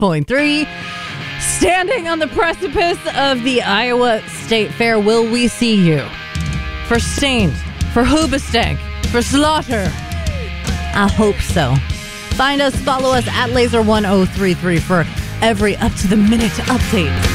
106.3. Standing on the precipice of the Iowa State Fair, will we see you? For Stained, for Hoobastank, for Slaughter? I hope so. Find us, follow us at Laser1033 for every up-to-the-minute update.